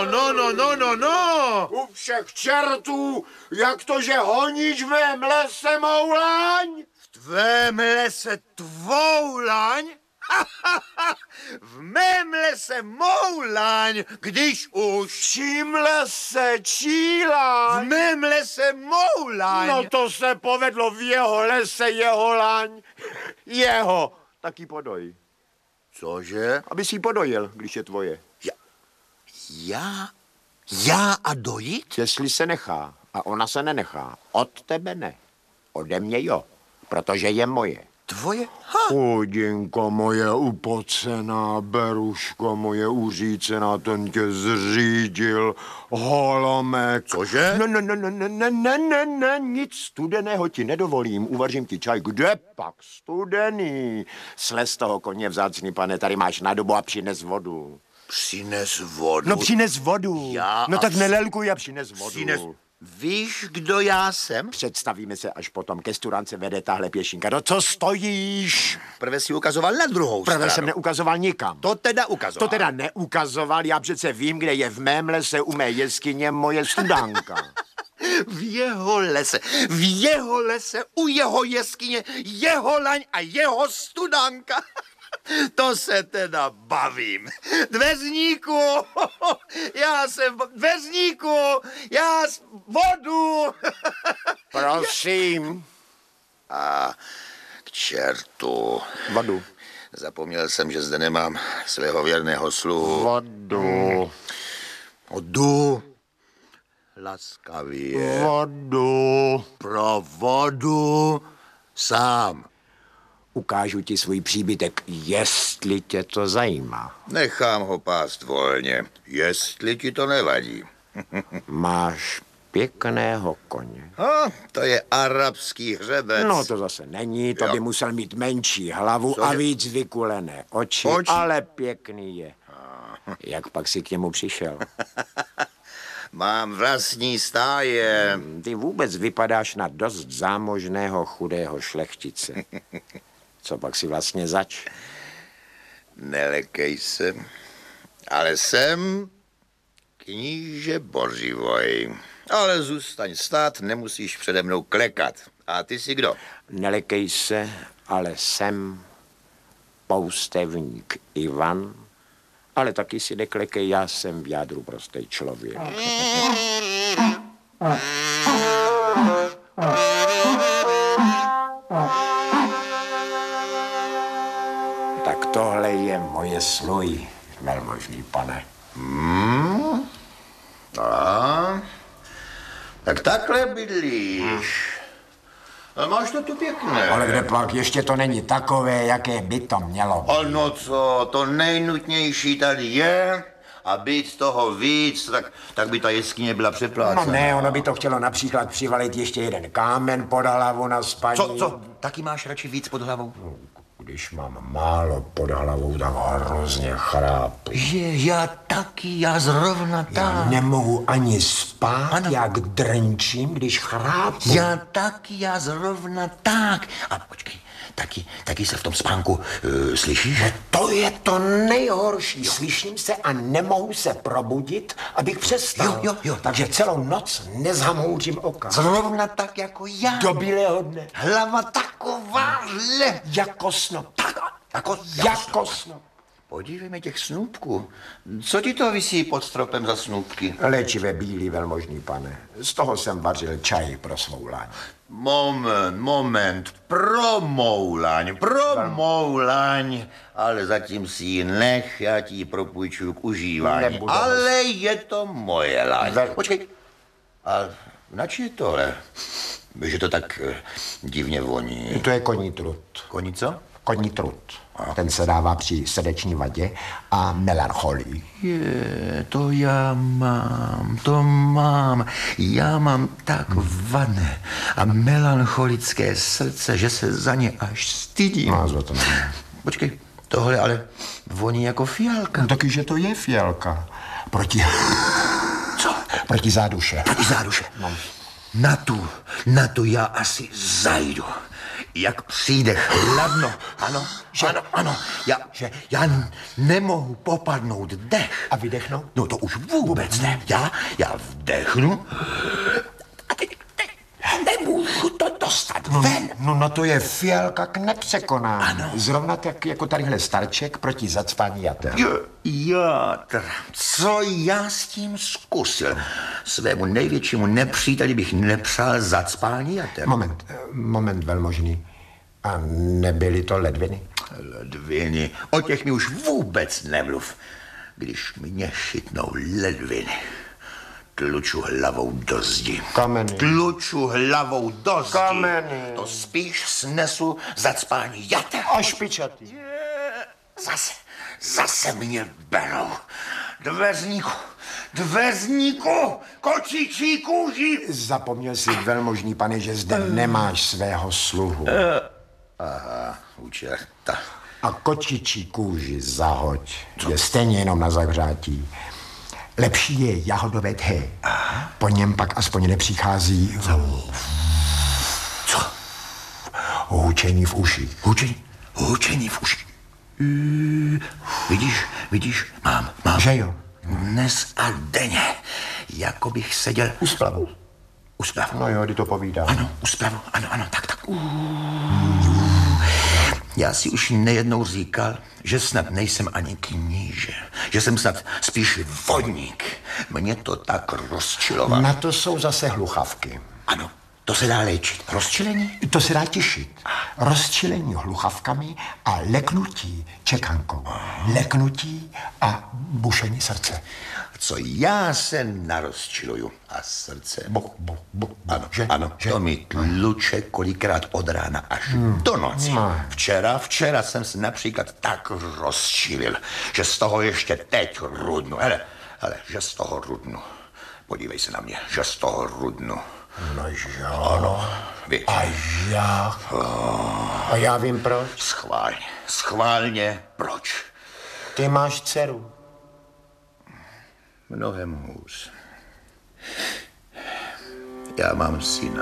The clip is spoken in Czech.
No. U všech čertů, jak to, že honíš v mém lese mou laň? V tvém lese tvou laň? V mém lese mou laň, když už. V čím lese, čí laň? V mém lese mou laň. No to se povedlo, v jeho lese jeho laň. Jeho, taky podoj. Cože? Aby si ji podojil, když je tvoje. Já a dojít? Jestli se nechá, a ona se nenechá, od tebe ne, ode mě jo, protože je moje. Tvoje? Chudinko moje upocená, beruško moje uřícená, ten tě zřídil, holomek. Cože? Ne, nic studeného ti nedovolím, uvařím ti čaj. Kde pak studený? Slez toho koně vzácný, pane, tady máš nádobu a přines vodu. Přines vodu. No přines vodu. No tak nelelkuj a přines vodu. Víš, kdo já jsem? Představíme se až potom. Ke studance vede tahle pěšinka. No co stojíš? Prvé si ukazoval na druhou stranu. Prvé jsem neukazoval nikam. To teda ukazoval. To teda neukazoval, já přece vím, kde je v mém lese u mé jeskyně moje studánka. V jeho lese, u jeho jeskyně, jeho laň a jeho studánka. To se teda bavím. Dveřníku, vodu. Prosím. A k čertu. Vodu. Zapomněl jsem, že zde nemám svého věrného sluhu. Vodu. Vodu. Laskavě. Vodu. Pro vodu sám. Ukážu ti svůj příbytek, jestli tě to zajímá. Nechám ho pást volně, jestli ti to nevadí. Máš pěkného koně. To je arabský hřebec. No to zase není, to by musel mít menší hlavu a víc vykulené oči, ale pěkný je. Jak pak si k němu přišel? Mám vlastní stáje. Ty vůbec vypadáš na dost zámožného chudého šlechtice. Co pak si vlastně zač? Nelekej se, ale jsem kníže Bořivoj. Ale zůstaň stát, nemusíš přede mnou klekat. A ty jsi kdo? Nelekej se, ale jsem poustevník Ivan, ale taky si neklekej, já jsem v jádru prostý člověk. Tak tohle je moje sluj, velmožný pane. Tak takhle bydlíš. A máš to tu pěkné. Ale kde pak, ještě to není takové, jaké by to mělo být. No co, to nejnutnější tady je a být toho víc, tak by ta jeskyně byla přeplácená. No ne, ono by to chtělo například přivalit ještě jeden kámen pod hlavu na spaní. Co? Taky máš radši víc pod hlavou? Když mám málo pod hlavou, tak hrozně chrápu. Já zrovna tak. Já nemohu ani spát, ano. Jak drnčím, když chrápu. Já zrovna tak. A počkej, taky se v tom spánku slyšíš? No to je to nejhorší. Slyším se a nemohu se probudit, abych přestal. Jo. Takže celou noc nezhamouřím oka. Zrovna tak jako já. Do bílého dne. Hlava takováhle. Jako snop. Jako snop. Podívej mi těch snůbků. Co ti to visí pod stropem za snůbky? Léčivé bílý, velmožný pane. Z toho jsem vařil čaj pro svou laň. Moment. Pro mou laň. Ale zatím si ji nech, já ti ji propůjčuju k užívání. Nebudu. Ale je to moje laň. Počkej. A nač je tohle? Že to tak divně voní. To je koní trut. Koní co? Koní trut. Ten se dává při srdeční vadě a melancholii. To mám. Já mám tak vané a melancholické srdce, že se za ně až stydím. No, to ne. Počkej, tohle ale voní jako fialka. No, taky, že to je fialka. Co? Proti záduše. Proti záduše. No. Na tu já asi zajdu. jak přijde chladno. Ano, ano. Já nemohu popadnout dech. A vydechnout? No to už vůbec ne. Já vdechnu a teď nemůžu to dostat ven. No to je fialka k nepřekonání. Ano. Zrovna tak jako tadyhle starček proti zacpání jater. Játr, co já s tím zkusil? Svému největšímu nepříteli bych nepřál zacpání jater. Moment velmožný. A nebyly to ledviny? Ledviny, o těch mi už vůbec nemluv. Když mě chytnou ledviny, tluču hlavou do zdi. Kameny. Tluču hlavou do zdi. Kameny. To spíš snesu zacpání jater. A špičatý. Zase mě berou. Dveřníku, kočičí kůži. Zapomněl si, velmožný pane, že zde nemáš svého sluhu. Aha, u čerta. A kočičí kůži zahoď. Je stejně jenom na zahřátí. Lepší je jahodové té. Po něm pak aspoň nepřichází... Co? Hučení v uších. Hučení v uších. Vidíš, mám. Že jo? Dnes a denně, jako bych seděl U splavu. No jo, kdy to povídá. Ano, u spravu, ano, tak. Já si už nejednou říkal, že snad nejsem ani kníže, že jsem snad spíš vodník. Mě to tak rozčilovalo. Na to jsou zase hluchavky. Ano, to se dá léčit. Rozčilení? To se dá těšit. Rozčilení hluchavkami a leknutí čekankou. Leknutí a bušení srdce. Co já se narozčiluju a srdce... Ano, že? to mi tluče kolikrát od rána až do noci. Včera jsem se například tak rozčilil, že z toho ještě teď rudnu. Hele, že z toho rudnu. Podívej se na mě, že z toho rudnu. No jo. Ano, víš. A já? A já vím proč. Schválně proč. Ty máš dceru. Mnohem hůř. Já mám syna.